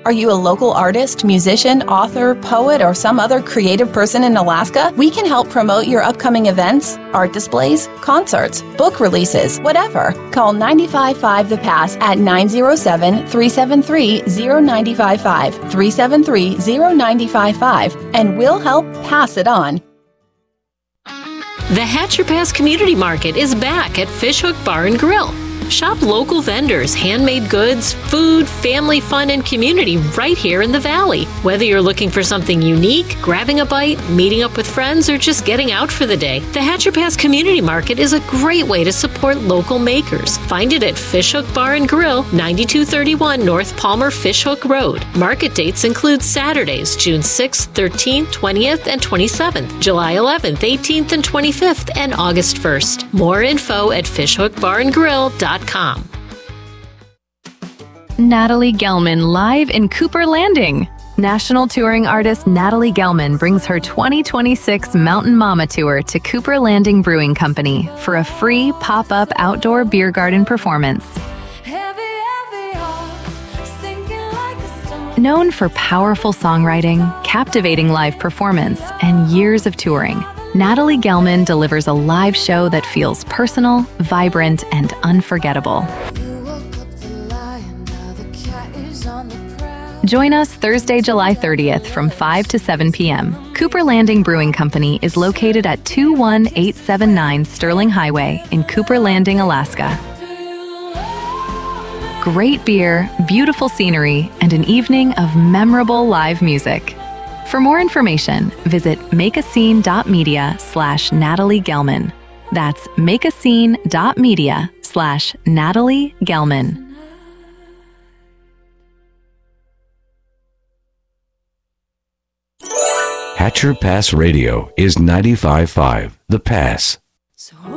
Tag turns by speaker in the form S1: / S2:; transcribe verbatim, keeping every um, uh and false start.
S1: Are you a local artist, musician, author, poet, or some other creative person in Alaska? We can help promote your upcoming events, art displays, concerts, book releases, whatever. Call nine five five The Pass at nine zero seven, three seven three, zero nine five five, three seven three, zero nine five five, and we'll help pass it on.
S2: The Hatcher Pass Community Market is back at Fishhook Bar and Grill. Shop local vendors, handmade goods, food, family fun, and community right here in the Valley. Whether you're looking for something unique, grabbing a bite, meeting up with friends, or just getting out for the day, the Hatcher Pass Community Market is a great way to support local makers. Find it at Fishhook Bar and Grill, ninety-two thirty-one North Palmer Fishhook Road. Market dates include Saturdays, June sixth, thirteenth, twentieth, and twenty-seventh, July eleventh, eighteenth, and twenty-fifth, and August first. More info at fishhook bar and grill dot com.
S3: Natalie Gelman live in Cooper Landing. National touring artist Natalie Gelman brings her twenty twenty-six Mountain Mama Tour to Cooper Landing Brewing Company for a free pop-up outdoor beer garden performance. Known for powerful songwriting, captivating live performance, and years of touring, Natalie Gelman delivers a live show that feels personal, vibrant, and unforgettable. Join us Thursday, July thirtieth from five to seven p.m. Cooper Landing Brewing Company is located at two one eight seven nine Sterling Highway in Cooper Landing, Alaska. Great beer, beautiful scenery, and an evening of memorable live music. For more information, visit makeascene.media slash Natalie Gelman. That's makeascene.media slash Natalie Gelman.
S4: Hatcher Pass Radio is ninety-five point five The Pass.